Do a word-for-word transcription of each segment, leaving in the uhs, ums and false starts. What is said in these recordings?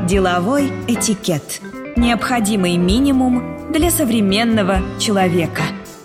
Деловой этикет. Необходимый минимум для современного человека.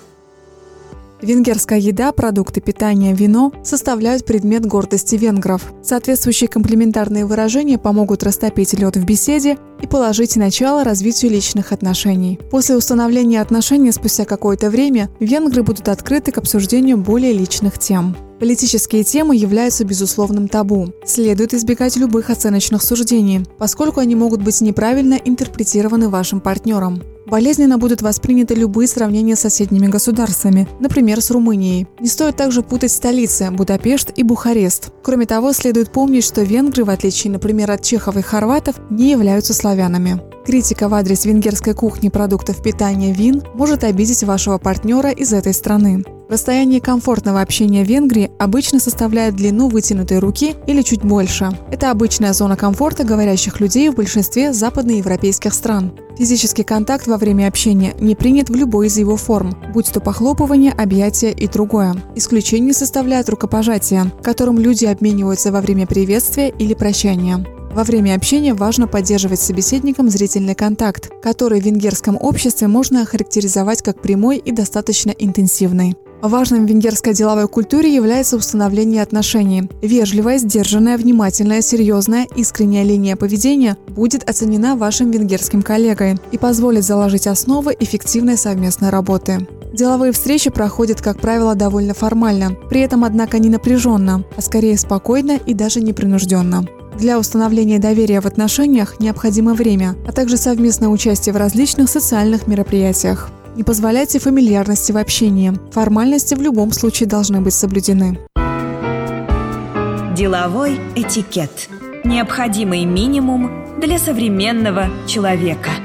Венгерская еда, продукты питания, вино составляют предмет гордости венгров. Соответствующие комплиментарные выражения помогут растопить лед в беседе и положить начало развитию личных отношений. После установления отношений спустя какое-то время венгры будут открыты к обсуждению более личных тем. Политические темы являются безусловным табу. Следует избегать любых оценочных суждений, поскольку они могут быть неправильно интерпретированы вашим партнером. Болезненно будут восприняты любые сравнения с соседними государствами, например, с Румынией. Не стоит также путать столицы – Будапешт и Бухарест. Кроме того, следует помнить, что венгры, в отличие, например, от чехов и хорватов, не являются славянами. Критика в адрес венгерской кухни, продуктов питания, вин может обидеть вашего партнера из этой страны. Расстояние комфортного общения в Венгрии обычно составляет длину вытянутой руки или чуть больше. Это обычная зона комфорта говорящих людей в большинстве западноевропейских стран. Физический контакт во время общения не принят в любой из его форм, будь то похлопывание, объятия и другое. Исключение составляет рукопожатие, которым люди обмениваются во время приветствия или прощания. Во время общения важно поддерживать с собеседником зрительный контакт, который в венгерском обществе можно охарактеризовать как прямой и достаточно интенсивный. Важным в венгерской деловой культуре является установление отношений. Вежливая, сдержанная, внимательная, серьезная, искренняя линия поведения будет оценена вашим венгерским коллегой и позволит заложить основы эффективной совместной работы. Деловые встречи проходят, как правило, довольно формально, при этом, однако, не напряженно, а скорее спокойно и даже непринужденно. Для установления доверия в отношениях необходимо время, а также совместное участие в различных социальных мероприятиях. Не позволяйте фамильярности в общении. Формальности в любом случае должны быть соблюдены. Деловой этикет. Необходимый минимум для современного человека.